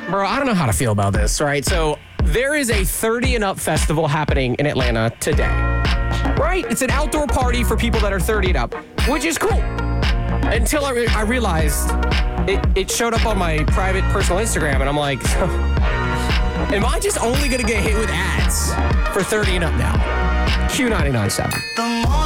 Bro, I don't know how to feel about this, right? So there is a 30 and up festival happening in Atlanta today, right? It's an outdoor party for people that are 30 and up, which is cool. Until I realized it showed up on my private personal Instagram, and I'm like, am I just only going to get hit with ads for 30 and up now? Q99.7.